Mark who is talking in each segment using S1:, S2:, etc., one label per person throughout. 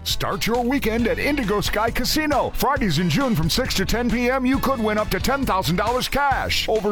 S1: Start your weekend at Indigo Sky Casino. Fridays in June from 6 to 10 p.m., you could win up to $10,000 cash. Over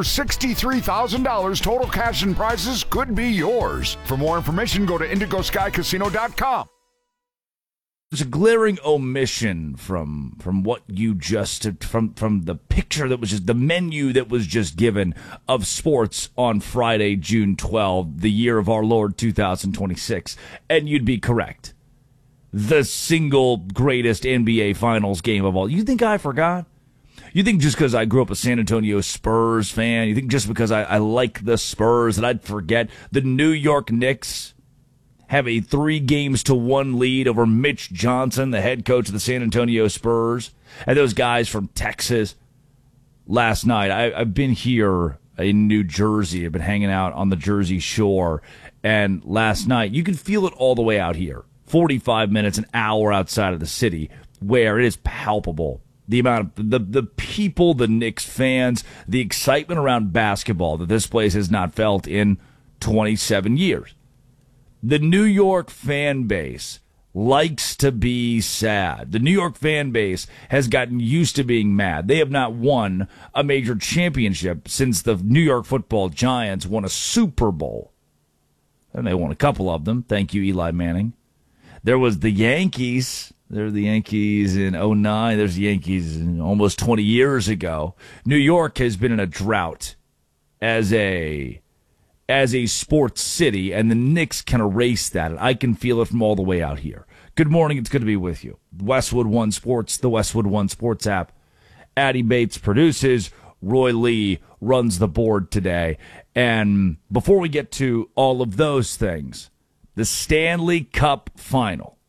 S1: $63,000 total cash and prizes could be yours. For more information, go to IndigoSkyCasino.com.
S2: There's a glaring omission from what you just from the picture that was just the menu that was just given of sports on Friday, June 12th, the year of our Lord 2026, and you'd be correct. The single greatest NBA Finals game of all. You think I forgot? You think just because I grew up a San Antonio Spurs fan, you think just because I like the Spurs that I'd forget the New York Knicks have a 3-1 lead over Mitch Johnson, the head coach of the San Antonio Spurs, and those guys from Texas last night. I've been here in New Jersey. I've been hanging out on the Jersey Shore, and last night, you could feel it all the way out here, 45 minutes, an hour outside of the city, where it is palpable. The amount of the people, the Knicks fans, the excitement around basketball that this place has not felt in 27 years. The New York fan base likes to be sad. The New York fan base has gotten used to being mad. They have not won a major championship since the New York Football Giants won a Super Bowl. And they won a couple of them. Thank you, Eli Manning. There was the Yankees. There were the Yankees in 2009. There's the Yankees in almost 20 years ago. New York has been in a drought as a sports city, and the Knicks can erase that. And I can feel it from all the way out here. Good morning. It's good to be with you. Westwood One Sports, the Westwood One Sports app. Addie Bates produces. Roy Lee runs the board today. And before we get to all of those things, the Stanley Cup Final.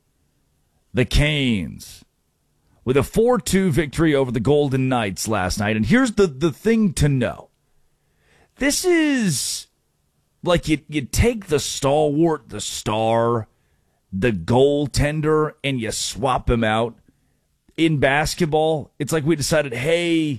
S2: The Canes with a 4-2 victory over the Golden Knights last night. And here's the thing to know. This is like you take the stalwart, the star, the goaltender, and you swap him out. In basketball, it's like we decided, hey,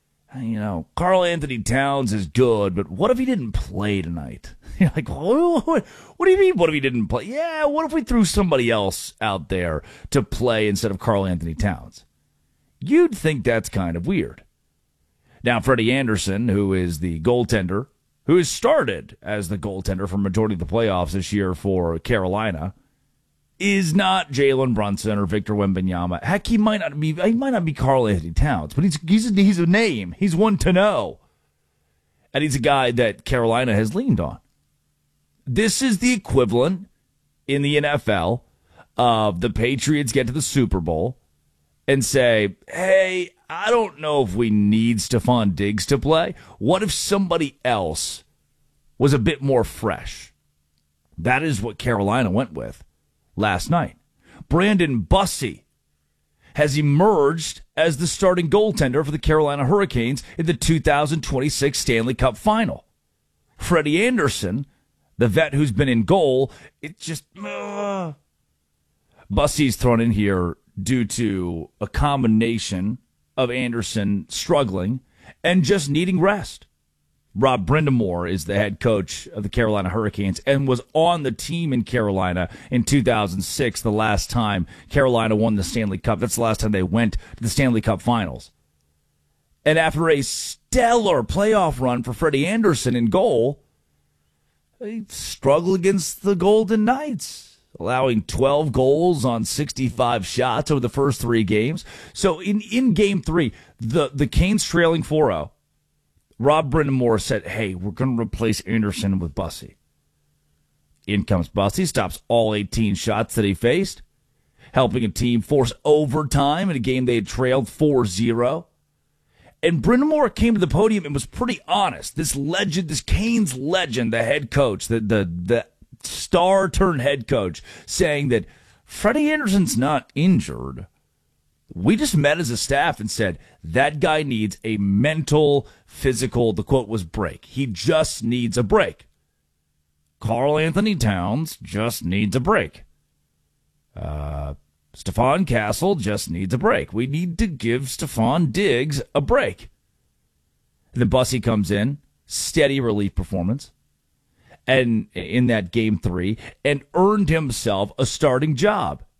S2: Karl Anthony Towns is good, but what if he didn't play tonight? You're like, what do you mean, what if he didn't play? Yeah, what if we threw somebody else out there to play instead of Karl Anthony Towns? You'd think that's kind of weird. Now, Freddie Anderson, who is the goaltender, who has started as the goaltender for majority of the playoffs this year for Carolina, is not Jalen Brunson or Victor Wembanyama. Heck, he might not be Karl Anthony Towns, but he's a name. He's one to know. And he's a guy that Carolina has leaned on. This is the equivalent in the NFL of the Patriots get to the Super Bowl and say, hey, I don't know if we need Stephon Diggs to play. What if somebody else was a bit more fresh? That is what Carolina went with last night. Brandon Bussey has emerged as the starting goaltender for the Carolina Hurricanes in the 2026 Stanley Cup Final. Freddie Anderson, the vet who's been in goal, it's just... Bussey's thrown in here due to a combination of Anderson struggling and just needing rest. Rob Brindamore is the head coach of the Carolina Hurricanes and was on the team in Carolina in 2006, the last time Carolina won the Stanley Cup. That's the last time they went to the Stanley Cup Finals. And after a stellar playoff run for Freddie Anderson in goal, they struggled against the Golden Knights, allowing 12 goals on 65 shots over the first 3 games. So in Game 3, the Canes trailing 4-0, Rob Brindamore said, hey, we're going to replace Anderson with Bussey. In comes Bussey, stops all 18 shots that he faced, helping a team force overtime in a game they had trailed 4-0. And Brindamore came to the podium and was pretty honest. This legend, this Canes legend, the head coach, the star-turned-head coach, saying that Freddie Anderson's not injured. We just met as a staff and said, that guy needs a mental, physical, the quote was break. He just needs a break. Karl Anthony Towns just needs a break. Stephon Castle just needs a break. We need to give Stephon Diggs a break. And then Bussey comes in, steady relief performance, and in that Game 3, and earned himself a starting job.